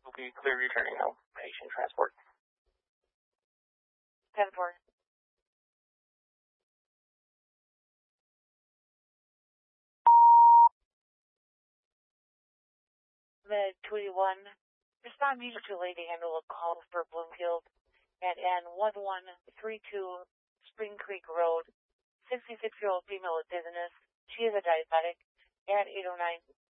will be clear returning home. Patient transport. 10-4. Med 21. Respond immediately to handle a call for Bloomfield at N1132 Spring Creek Road. 66-year-old female with dizziness. She is a diabetic. At 809.